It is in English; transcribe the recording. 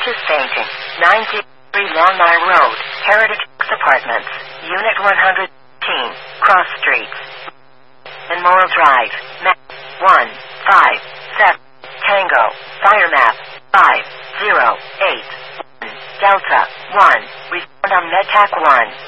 Suspicious fainting. 93 Longmire Road, Heritage Apartments, Unit 115, Cross Street. And Moral Drive, map 157, Tango, fire map 5081, Delta 1, we found on MedTac 1.